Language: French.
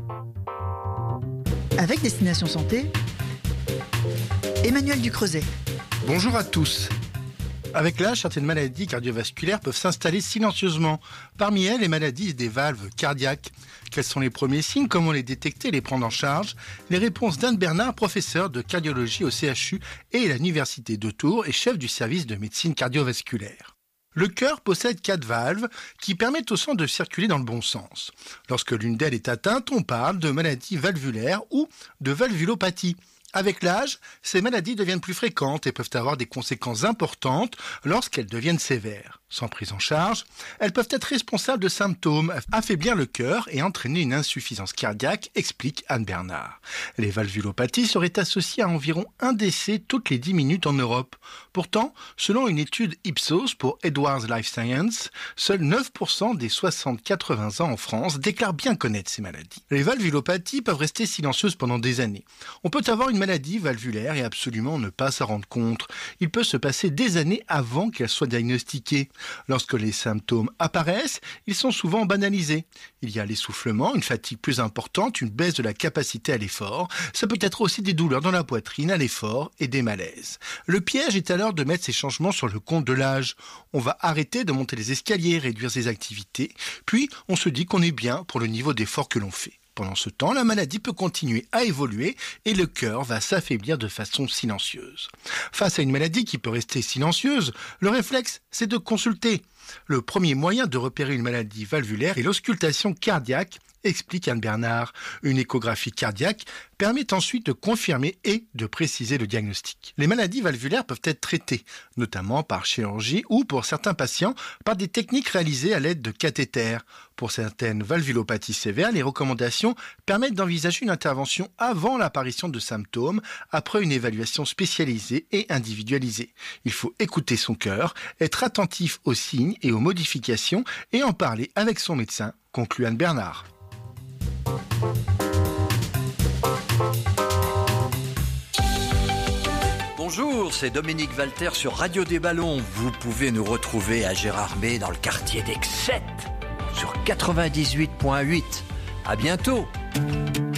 Avec Destination Santé, Emmanuel Ducreuset. Bonjour à tous. Avec l'âge, certaines maladies cardiovasculaires peuvent s'installer silencieusement. Parmi elles, les maladies des valves cardiaques. Quels sont les premiers signes? Comment les détecter et les prendre en charge? Les réponses d'Anne Bernard, professeure de cardiologie au CHU et à l'Université de Tours et chef du service de médecine cardiovasculaire. Le cœur possède 4 valves qui permettent au sang de circuler dans le bon sens. Lorsque l'une d'elles est atteinte, on parle de maladie valvulaire ou de valvulopathie. Avec l'âge, ces maladies deviennent plus fréquentes et peuvent avoir des conséquences importantes lorsqu'elles deviennent sévères. Sans prise en charge, elles peuvent être responsables de symptômes, affaiblir le cœur et entraîner une insuffisance cardiaque, explique Anne Bernard. Les valvulopathies seraient associées à environ un décès toutes les 10 minutes en Europe. Pourtant, selon une étude Ipsos pour Edwards Life Science, seuls 9% des 60-80 ans en France déclarent bien connaître ces maladies. Les valvulopathies peuvent rester silencieuses pendant des années. On peut avoir une maladie valvulaire et absolument ne pas s'en rendre compte. Il peut se passer des années avant qu'elle soit diagnostiquée. Lorsque les symptômes apparaissent, ils sont souvent banalisés. Il y a l'essoufflement, une fatigue plus importante, une baisse de la capacité à l'effort. Ça peut être aussi des douleurs dans la poitrine à l'effort et des malaises. Le piège est alors de mettre ces changements sur le compte de l'âge. On va arrêter de monter les escaliers, réduire ses activités, puis on se dit qu'on est bien pour le niveau d'effort que l'on fait. Pendant ce temps, la maladie peut continuer à évoluer et le cœur va s'affaiblir de façon silencieuse. Face à une maladie qui peut rester silencieuse, le réflexe, c'est de consulter. Le premier moyen de repérer une maladie valvulaire est l'auscultation cardiaque, explique Anne Bernard. Une échographie cardiaque permet ensuite de confirmer et de préciser le diagnostic. Les maladies valvulaires peuvent être traitées, notamment par chirurgie ou pour certains patients par des techniques réalisées à l'aide de cathéters. Pour certaines valvulopathies sévères, les recommandations permettent d'envisager une intervention avant l'apparition de symptômes, après une évaluation spécialisée et individualisée. Il faut écouter son cœur, être attentif aux signes et aux modifications et en parler avec son médecin, conclut Anne Bernard. Bonjour, c'est Dominique Valter sur Radio des Ballons. Vous pouvez nous retrouver à Gérardmer dans le quartier d'Aix 7 sur 98.8. À bientôt.